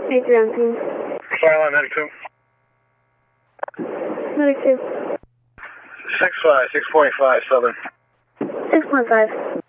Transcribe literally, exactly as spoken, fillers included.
eight three on scene. Fireline, medic two. Medic two. six five, six point five, Southern. six point five.